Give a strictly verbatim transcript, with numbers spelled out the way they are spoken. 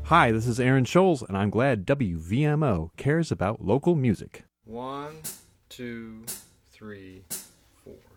Hi, this is Aaron Scholes, and I'm glad W V M O cares about local music. One, two, three, four.